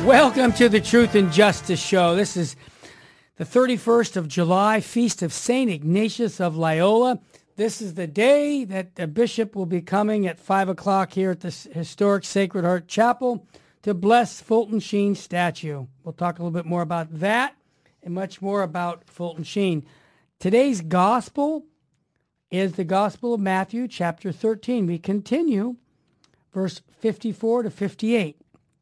Welcome to the Truth and Justice Show. This is the 31st of July, Feast of St. Ignatius of Loyola. This is the day that the bishop will be coming at 5 o'clock here at the historic Sacred Heart Chapel to bless Fulton Sheen's statue. We'll talk a little bit more about that and much more about Fulton Sheen. Today's gospel is the Gospel of Matthew, chapter 13. We continue, verse 54 to 58.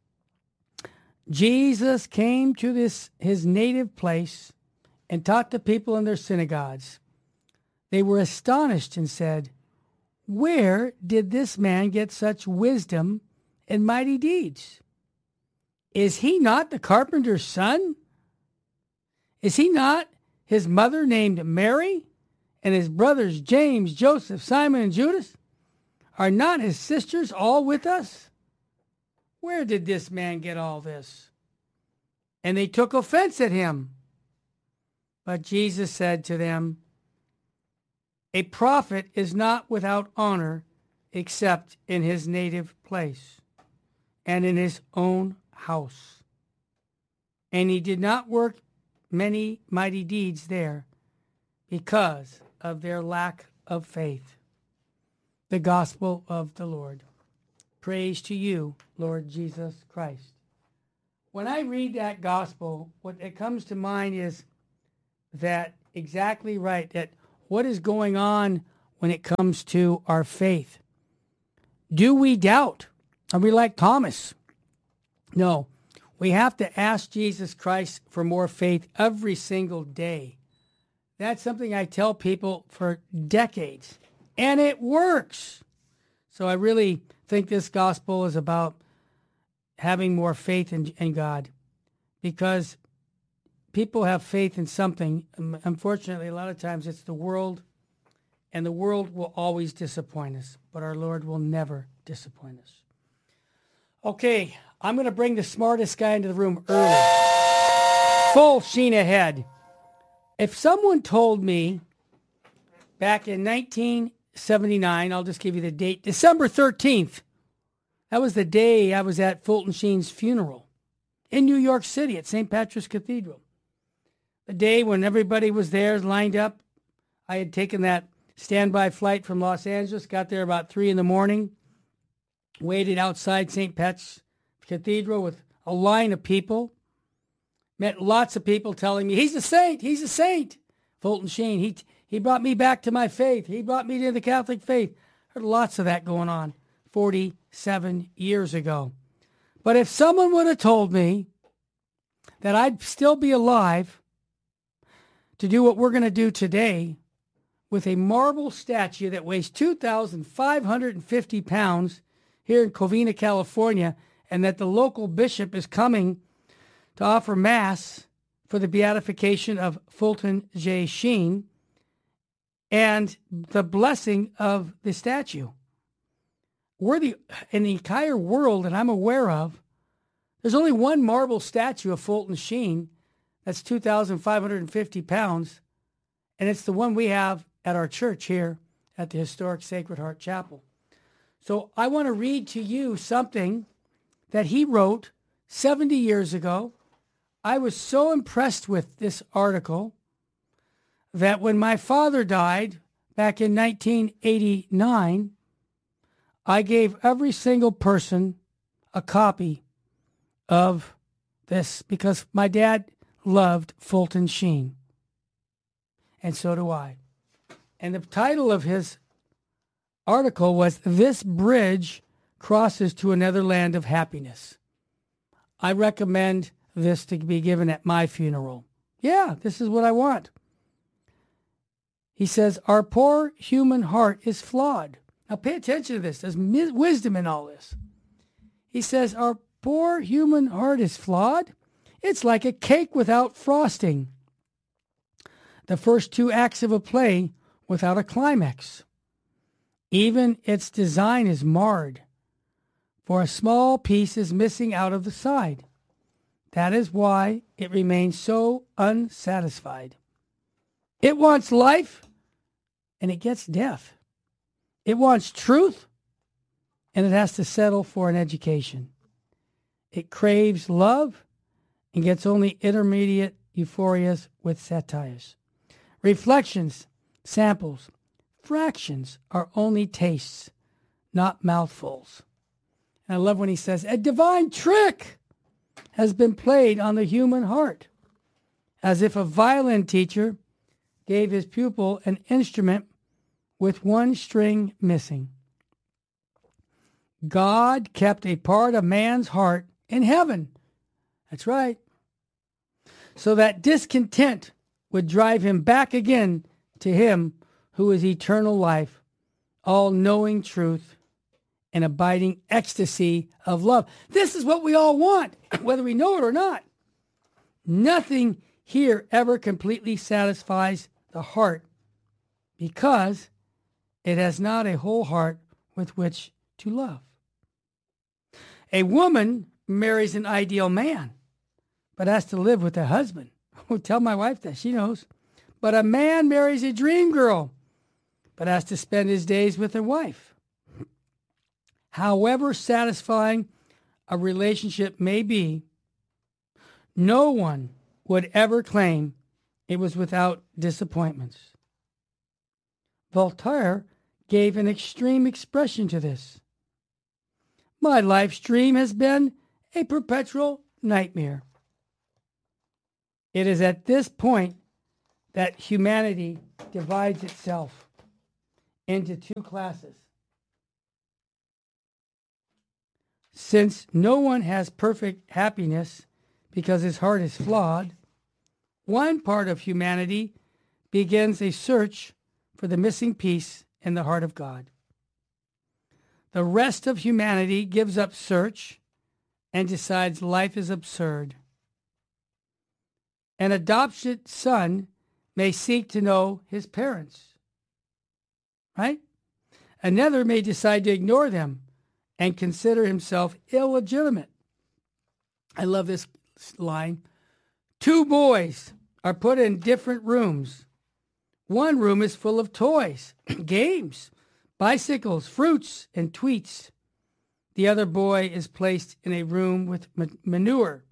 Jesus came to his native place and taught the people in their synagogues. They were astonished and said, "Where did this man get such wisdom and mighty deeds? Is he not the carpenter's son? Is he not his mother named Mary, and his brothers James, Joseph, Simon, and Judas? Are not his sisters all with us? Where did this man get all this?" And they took offense at him. But Jesus said to them, "A prophet is not without honor except in his native place and in his own house." And he did not work many mighty deeds there because of their lack of faith. The gospel of the Lord. Praise to you, Lord Jesus Christ. When I read that gospel, what it comes to mind is that exactly right, that what is going on when it comes to our faith. Do we doubt? Are we like Thomas? No, we have to ask Jesus Christ for more faith every single day. That's something I tell people for decades, and it works. So I really think this gospel is about having more faith in God, because people have faith in something. Unfortunately, a lot of times it's the world, and the world will always disappoint us, but our Lord will never disappoint us. Okay, I'm going to bring the smartest guy into the room early. Full sheen ahead. If someone told me back in 1979, I'll just give you the date, December 13th, that was the day I was at Fulton Sheen's funeral in New York City at St. Patrick's Cathedral. The day when everybody was there lined up. I had taken that standby flight from Los Angeles, got there about 3 in the morning, waited outside St. Pat's Cathedral with a line of people. Met lots of people telling me, he's a saint, he's a saint. Fulton Sheen, he brought me back to my faith. He brought me to the Catholic faith. Heard lots of that going on 47 years ago. But if someone would have told me that I'd still be alive to do what we're going to do today with a marble statue that weighs 2,550 pounds here in Covina, California, and that the local bishop is coming to offer Mass for the beatification of Fulton J. Sheen and the blessing of the statue. In the entire world that I'm aware of, there's only one marble statue of Fulton Sheen that's 2,550 pounds, and it's the one we have at our church here at the historic Sacred Heart Chapel. So I want to read to you something that he wrote 70 years ago. I was so impressed with this article that when my father died back in 1989, I gave every single person a copy of this because my dad loved Fulton Sheen. And so do I. And the title of his article was, "This Bridge Crosses to Another Land of Happiness." I recommend this to be given at my funeral. Yeah, this is what I want. He says, "Our poor human heart is flawed." Now pay attention to this. There's wisdom in all this. He says, "Our poor human heart is flawed. It's like a cake without frosting. The first 2 acts of a play without a climax. Even its design is marred, for a small piece is missing out of the side. That is why it remains so unsatisfied. It wants life, and it gets death. It wants truth, and it has to settle for an education. It craves love and gets only intermediate euphorias with satires. Reflections, samples, fractions are only tastes, not mouthfuls. And I love when he says, a divine trick has been played on the human heart, as if a violin teacher gave his pupil an instrument with one string missing. God kept a part of man's heart in heaven. That's right. So that discontent would drive him back again to him who is eternal life, all-knowing truth, and abiding ecstasy of love. This is what we all want, whether we know it or not. Nothing here ever completely satisfies the heart because it has not a whole heart with which to love. A woman marries an ideal man, but has to live with a husband. I'll tell my wife that. She knows. But a man marries a dream girl, but has to spend his days with a wife. However satisfying a relationship may be, no one would ever claim it was without disappointments. Voltaire gave an extreme expression to this. My life's dream has been a perpetual nightmare. It is at this point that humanity divides itself into two classes. Since no one has perfect happiness because his heart is flawed, one part of humanity begins a search for the missing piece in the heart of God. The rest of humanity gives up search and decides life is absurd. An adopted son may seek to know his parents, right? Another may decide to ignore them and consider himself illegitimate. I love this line. Two boys are put in different rooms. One room is full of toys, games, bicycles, fruits, and tweets. The other boy is placed in a room with manure.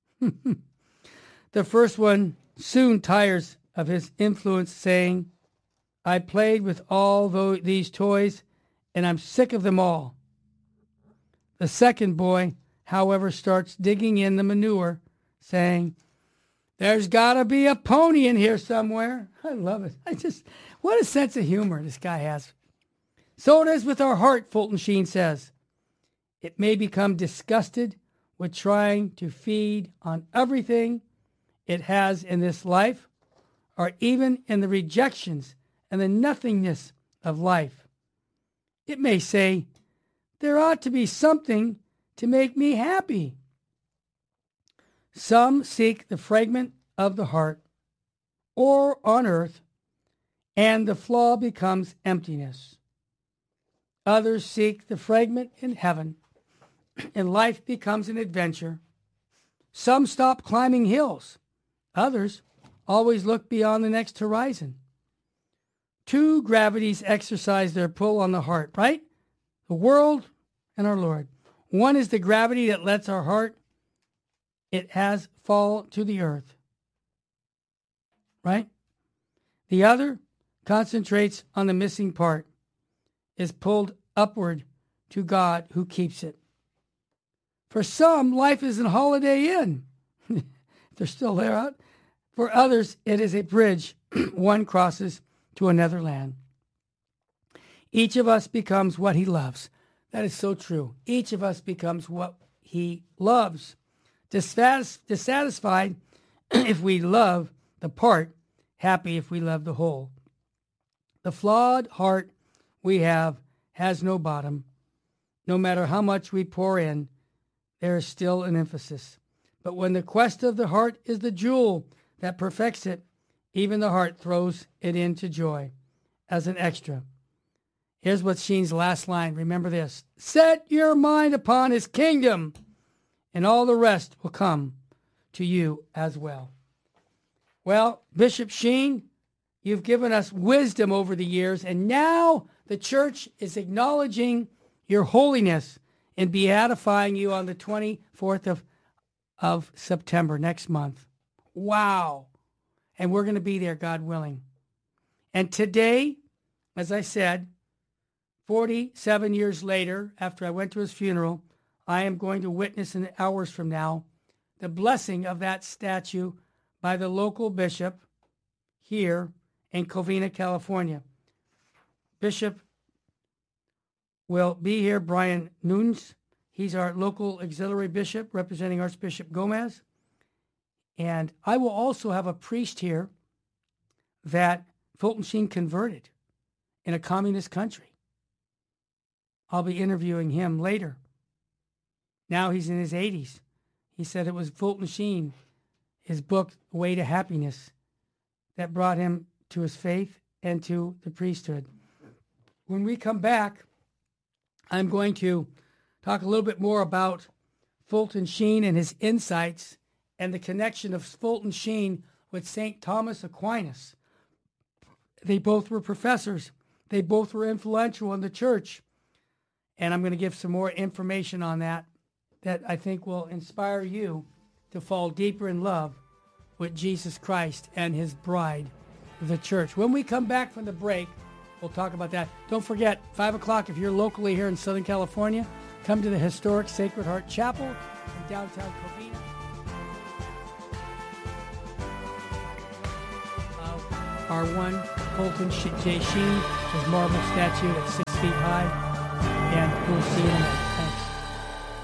The first one soon tires of his influence, saying, I played with all these toys, and I'm sick of them all. The second boy, however, starts digging in the manure, saying, there's got to be a pony in here somewhere. I love it. What a sense of humor this guy has. So it is with our heart, Fulton Sheen says. It may become disgusted with trying to feed on everything it has in this life, or even in the rejections and the nothingness of life. It may say, there ought to be something to make me happy. Some seek the fragment of the heart, or on earth, and the flaw becomes emptiness. Others seek the fragment in heaven, and life becomes an adventure. Some stop climbing hills. Others always look beyond the next horizon. Two gravities exercise their pull on the heart, right? The world and our Lord. One is the gravity that lets our heart, it has fall to the earth, right? The other concentrates on the missing part, is pulled upward to God who keeps it. For some, life is a Holiday Inn. If they're still there out. For others, it is a bridge one crosses to another land. Each of us becomes what he loves. That is so true. Each of us becomes what he loves. Dissatisfied if we love the part, happy if we love the whole. The flawed heart we have has no bottom. No matter how much we pour in, there is still an emphasis. But when the quest of the heart is the jewel that perfects it, even the heart throws it into joy as an extra. Here's what's Sheen's last line. Remember this. Set your mind upon his kingdom, and all the rest will come to you as well. Well, Bishop Sheen, you've given us wisdom over the years, and now the church is acknowledging your holiness and beatifying you on the 24th of September next month. Wow. And we're going to be there, God willing. And today, as I said, 47 years later, after I went to his funeral, I am going to witness in hours from now the blessing of that statue by the local bishop here in Covina, California. Bishop will be here, Brian Nunes. He's our local auxiliary bishop representing Archbishop Gomez. And I will also have a priest here that Fulton Sheen converted in a communist country. I'll be interviewing him later. Now he's in his 80s. He said it was Fulton Sheen, his book, Way to Happiness, that brought him to his faith and to the priesthood. When we come back, I'm going to talk a little bit more about Fulton Sheen and his insights and the connection of Fulton Sheen with St. Thomas Aquinas. They both were professors. They both were influential in the church. And I'm going to give some more information on that I think will inspire you to fall deeper in love with Jesus Christ and his bride, the church. When we come back from the break, we'll talk about that. Don't forget, 5 o'clock, if you're locally here in Southern California, come to the historic Sacred Heart Chapel in downtown Covina. Our one, Fulton J. Sheen, his marble statue that's 6 feet high, and we'll see you in a minute.